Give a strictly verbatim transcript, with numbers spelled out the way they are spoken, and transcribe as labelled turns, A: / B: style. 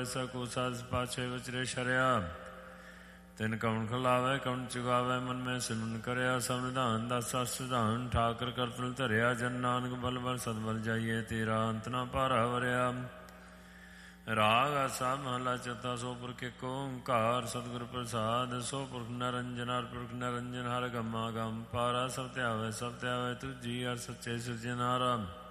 A: ਸਕੂ ਸਾਜ ਪਾਛੇ ਵਿਚਰੇ ਸ਼ਰਿਆ ਤਿਨ ਕਉਣ ਖਲਾਵੇ ਕਉਣ ਚੁਗਾਵੇ ਮਨ ਮੈਂ ਸਿਮਰਨ ਕਰਿਆ ਸਭ ਨਿਧਾਨ ਦਾਸਾ ਸਿਧਾਨ ਠਾਕਰ ਕਰਤਲ ਧਰਿਆ ਜਨ ਨਾਨਕ ਬਲ ਬਲ ਸਦਬਲ ਜਾਈਏ ਤੇਰਾ ਅੰਤ ਨਾ ਭਾਰਾ ਵਰਿਆ ਰਾਗ ਆਸਾ ਮਹਲਾ ਚੌਥਾ ਸੋ ਪੁਰਖ ਏਕ ਓਂਕਾਰ ਸਤਿਗੁਰ ਪ੍ਰਸਾਦ ਸੋ ਪੁਰਖ ਨਿਰੰਜਨ ਹਰਿ ਪੁਰਖ ਨਿਰੰਜਨ ਹਰਿ ਗਮਾ ਗਮ ਪਾਰਾ ਸਭ ਧਿਆਵੇ ਸਭ ਧਿਆਵੇ ਤੁਜੀ ਹਰਿ ਸੱਚੇ ਸਿਰਜਣਹਾਰਾ